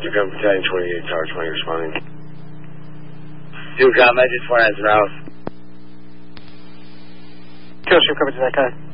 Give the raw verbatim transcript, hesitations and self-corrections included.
Come Battalion twenty-eight, Tower twenty responding. Two com, I just want to Ralph. Kill ship coverage, is that guy?